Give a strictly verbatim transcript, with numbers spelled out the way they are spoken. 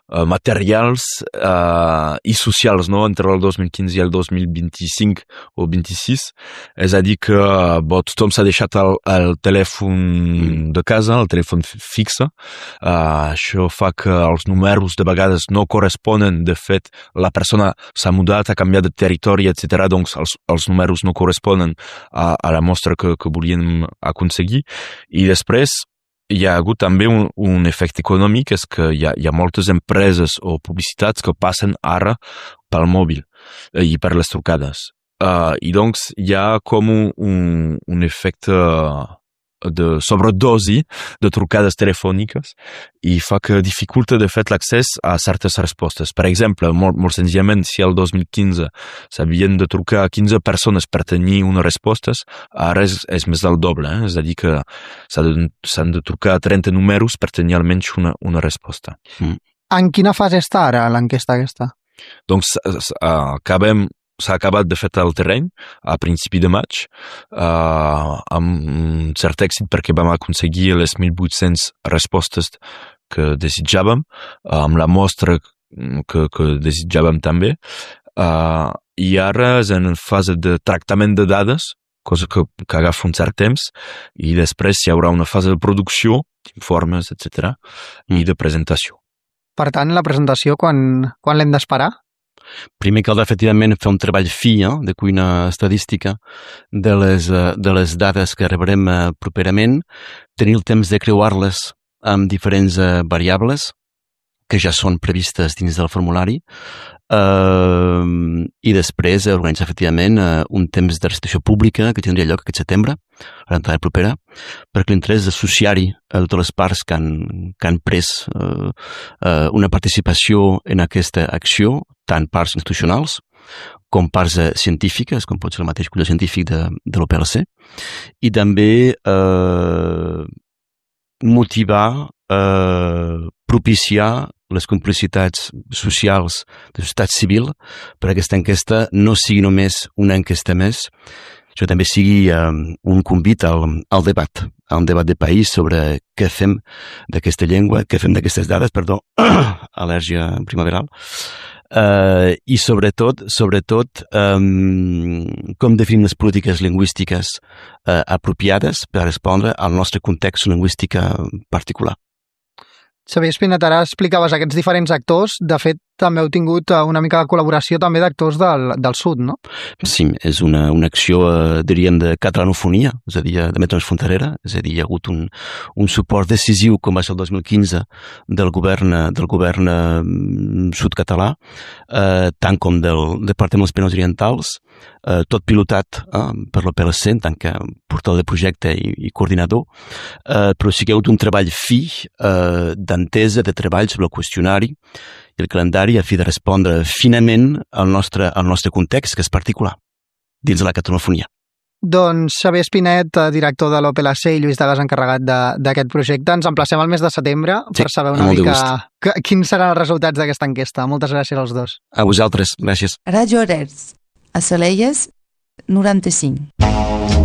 uh, materials uh, i socials, no? Entre el dos mil quinze i el dos mil vint-i-cinc o vint-i-sis. És a dir que bo, tothom s'ha deixat el, el telèfon mm. de casa, el telèfon fixe. Uh, això fa que els números de vegades no corresponen. De fet, la persona s'ha mudat, ha canviat de territori, etcètera. Doncs els, els números no corresponen a, a la mostra que, que volíem aconseguir. I després hi ha hagut també un, un efecte econòmic, és que hi ha, hi ha moltes empreses o publicitats que passen ara pel mòbil i per les trucades. Uh, I doncs hi ha com un, un, un efecte de sobredosi de trucades telefòniques i fa que dificulta de fet l'accés a certes respostes. Per exemple, molt, molt senzillament, si el dos mil quinze s'havien de trucar a quinze persones per tenir unes respostes, ara és, és més del doble, eh? És a dir que s'han de, de trucar a trenta números per tenir almenys una, una resposta. Mm. En quina fase està ara l'enquesta aquesta? Doncs acabem s'ha acabat de fet el terreny a principi de maig uh, amb un cert èxit perquè vam aconseguir les mil vuit-centes respostes que desitjàvem, uh, amb la mostra que, que desitjàvem també, uh, i ara és en fase de tractament de dades, cosa que, que agafa un cert temps, i després hi haurà una fase de producció d'informes, etcètera, i de presentació. Per tant, la presentació quan, quan l'hem d'esperar? Primer caldrà efectivament fer un treball fi eh, de cuina estadística de les, de les dades que rebrem eh, properament, tenir el temps de creuar-les amb diferents eh, variables que ja són previstes dins del formulari eh, i després organitzar efectivament eh, un temps de restitució pública que tindria lloc aquest setembre, a l'entrada propera, perquè l'interès d'associar-hi a totes les parts que han, que han pres eh, eh, una participació en aquesta acció, tant parts institucionals com parts eh, científiques, com pot ser el mateix comitè científic de, de l'O P L C, i també eh, motivar, eh, propiciar les complicitats socials de la societat civil per aquesta enquesta no sigui només una enquesta més, això també sigui eh, un convit al, al debat, a un debat de país sobre què fem d'aquesta llengua, què fem d'aquestes dades, perdó, al·lèrgia primaveral, Uh, i sobretot, sobretot um, com definim les polítiques lingüístiques uh, apropiades per respondre al nostre context lingüístic particular. Xavier Espinet, ara explicaves aquests diferents actors. De fet, també heu tingut una mica de col·laboració també d'actors del, del sud, no? Sí, és una, una acció, eh, diríem, de catalanofonia, és a dir, de metro transfronterera, és a dir, hi ha hagut un, un suport decisiu, com va ser el dos mil quinze, del govern, del govern eh, sud-català, eh, tant com del Departament dels Pirineus Orientals, eh, tot pilotat eh, per l'O P L C, en tant que portador de projecte i, i coordinador, eh, però sí que hi ha hagut un treball fi eh, d'entesa, de treball sobre el qüestionari i el calendari a fi de respondre finament al nostre, al nostre context, que és particular, dins de la catalanofonia. Doncs Xavier Espinet, director de l'O P L C i Lluís Dagas, encarregat d'aquest projecte. Ens emplacem al mes de setembre sí, per saber una mica que, quins seran els resultats d'aquesta enquesta. Moltes gràcies als dos. A vosaltres, gràcies. Ràdio Arers, a Salelles, noranta-cinc.